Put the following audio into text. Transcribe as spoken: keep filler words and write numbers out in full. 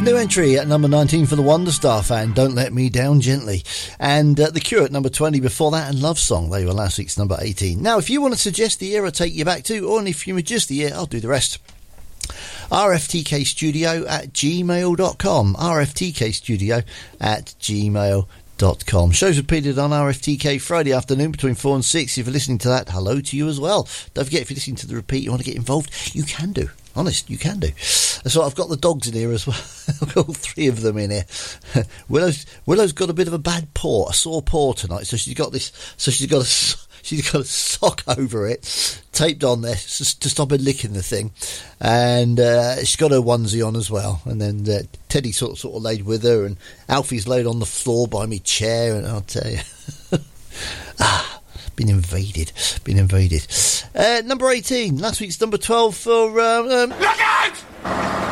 New entry at number nineteen for the Wonder Star fan, Don't Let Me Down Gently. And uh, The Cure at number twenty before that, and Love Song, they were last week's number eighteen. Now, if you want to suggest the year, I'll take you back to, or if you just the year, I'll do the rest. R F T K studio at gmail dot com. R F T K studio at gmail dot com. Shows repeated on R F T K Friday afternoon between four and six. If you're listening to that, hello to you as well. Don't forget, if you're listening to the repeat, you want to get involved, you can do. Honest, you can do. So I've got the dogs in here as well. I've got all three of them in here. Willow's Willow's got a bit of a bad paw, a sore paw tonight. So she's got this. So she's got a she's got a sock over it, taped on there to, to stop her licking the thing, and uh, she's got her onesie on as well. And then uh, Teddy sort of, sort of laid with her, and Alfie's laid on the floor by me chair. And I'll tell you, ah. Been invaded. Been invaded. Uh, number eighteen. Last week's number twelve for... Um, um, Look out!